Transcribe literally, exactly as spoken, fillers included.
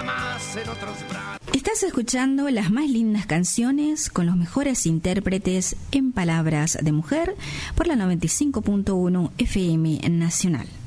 jamás en otros brazos. Estás escuchando las más lindas canciones con los mejores intérpretes en palabras de mujer por la noventa y cinco punto uno F M Nacional.